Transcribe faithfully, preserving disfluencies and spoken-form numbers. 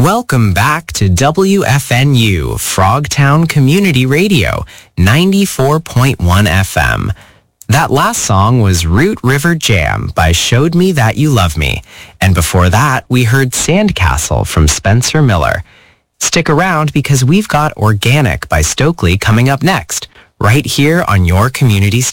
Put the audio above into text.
Welcome back to W F N U, Frogtown Community Radio, ninety-four point one F M. That last song was Root River Jam by Showed Me That You Love Me. And before that, we heard Sandcastle from Spencer Miller. Stick around because we've got Organic by Stokely coming up next, right here on your community station.